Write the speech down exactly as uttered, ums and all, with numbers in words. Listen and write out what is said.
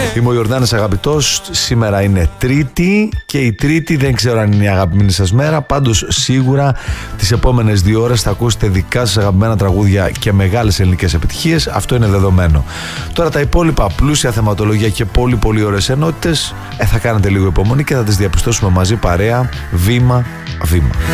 Είμαι ο Ιορδάνης Αγαπητός. Σήμερα είναι Τρίτη και η Τρίτη δεν ξέρω αν είναι η αγαπημένη σας μέρα. Πάντως σίγουρα τις επόμενες δύο ώρες θα ακούσετε δικά σας αγαπημένα τραγούδια και μεγάλες ελληνικές επιτυχίες. Αυτό είναι δεδομένο. Τώρα τα υπόλοιπα πλούσια θεματολογία και πολύ πολύ ωραίες ενότητες ε, θα κάνετε λίγο υπομονή και θα τις διαπιστώσουμε μαζί παρέα βήμα βήμα.